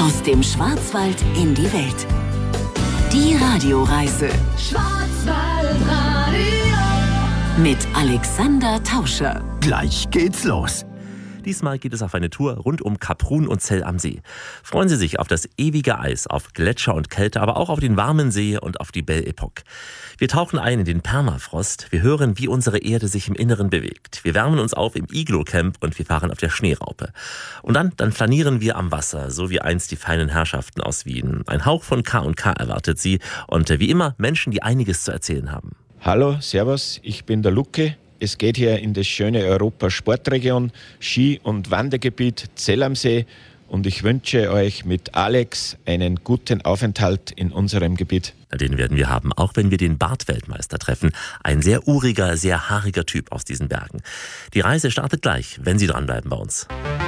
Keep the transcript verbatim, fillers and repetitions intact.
Aus dem Schwarzwald in die Welt. Die Radioreise. Schwarzwaldradio. Mit Alexander Tauscher. Gleich geht's los. Diesmal geht es auf eine Tour rund um Kaprun und Zell am See. Freuen Sie sich auf das ewige Eis, auf Gletscher und Kälte, aber auch auf den warmen See und auf die Belle Epoque. Wir tauchen ein in den Permafrost, wir hören, wie unsere Erde sich im Inneren bewegt. Wir wärmen uns auf im Iglo-Camp und wir fahren auf der Schneeraupe. Und dann, dann flanieren wir am Wasser, so wie einst die feinen Herrschaften aus Wien. Ein Hauch von K und K erwartet Sie und wie immer Menschen, die einiges zu erzählen haben. Hallo, servus, ich bin der Lucke. Es geht hier in das schöne Europa-Sportregion, Ski- und Wandergebiet Zell am See und ich wünsche euch mit Alex einen guten Aufenthalt in unserem Gebiet. Den werden wir haben, auch wenn wir den Bartweltmeister treffen. Ein sehr uriger, sehr haariger Typ aus diesen Bergen. Die Reise startet gleich, wenn Sie dranbleiben bei uns.